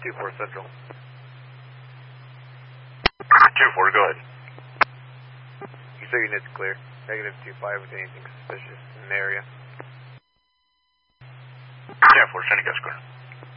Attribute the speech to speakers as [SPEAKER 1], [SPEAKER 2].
[SPEAKER 1] 2-4 Central.
[SPEAKER 2] 2-4, go ahead.
[SPEAKER 1] You say unit's clear. Negative 2-5 with anything suspicious in the area.
[SPEAKER 2] 10-4, sending us clear.